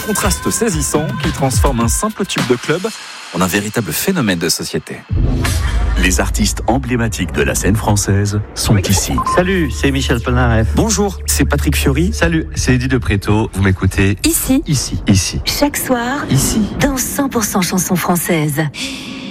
contraste saisissant qui transforme un simple tube de club en un véritable phénomène de société. Les artistes emblématiques de la scène française sont ici. Salut, c'est Michel Polnareff. Bonjour, c'est Patrick Fiori. Salut, c'est Eddie de Préto. Vous m'écoutez Ici. Ici. Chaque soir. Ici. Dans 100% chansons françaises.